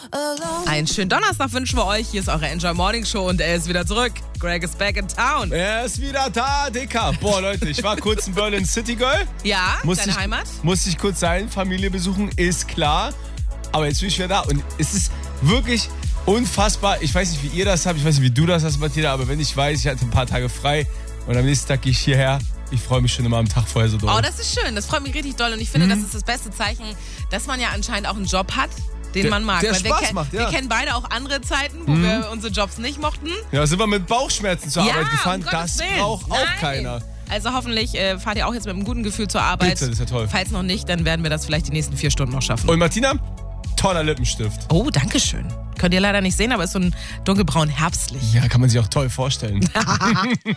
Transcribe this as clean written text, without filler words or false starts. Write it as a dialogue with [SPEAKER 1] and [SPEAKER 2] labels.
[SPEAKER 1] Einen schönen Donnerstag wünschen wir euch. Hier ist eure Enjoy Morning Show und er ist wieder zurück. Greg is back in town.
[SPEAKER 2] Er ist wieder da, Dicker. Boah, Leute, ich war kurz in Berlin City, Girl.
[SPEAKER 1] Ja, deine Heimat?
[SPEAKER 2] Musste ich kurz sein, Familie besuchen, ist klar. Aber jetzt bin ich wieder da und es ist wirklich unfassbar. Ich weiß nicht, wie ihr das habt, ich weiß nicht, wie du das hast, Mathilda, aber wenn ich weiß, ich hatte ein paar Tage frei und am nächsten Tag gehe ich hierher. Ich freue mich schon immer am Tag vorher so doll.
[SPEAKER 1] Oh, das ist schön. Das freut mich richtig doll. Und ich finde, das ist das beste Zeichen, dass man ja anscheinend auch einen Job hat, den man mag.
[SPEAKER 2] Der
[SPEAKER 1] weil
[SPEAKER 2] Spaß macht, ja.
[SPEAKER 1] Wir kennen beide auch andere Zeiten, wo wir unsere Jobs nicht mochten.
[SPEAKER 2] Ja, sind wir mit Bauchschmerzen zur Arbeit gefahren. Das braucht auch keiner.
[SPEAKER 1] Also hoffentlich fahrt ihr auch jetzt mit einem guten Gefühl zur Arbeit.
[SPEAKER 2] Bitte, das ist ja toll.
[SPEAKER 1] Falls noch nicht, dann werden wir das vielleicht die nächsten 4 Stunden noch schaffen.
[SPEAKER 2] Und Martina, toller Lippenstift.
[SPEAKER 1] Oh, danke schön. Könnt ihr leider nicht sehen, aber ist so ein dunkelbraun herbstlich.
[SPEAKER 2] Ja, kann man sich auch toll vorstellen.